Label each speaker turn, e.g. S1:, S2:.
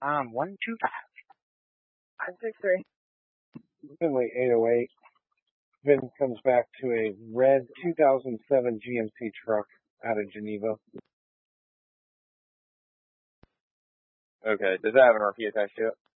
S1: 125.
S2: 563.
S3: Finley 808. Vin comes back to a red 2007 GMC truck out of Geneva.
S4: Okay, does that have an RP attached to it?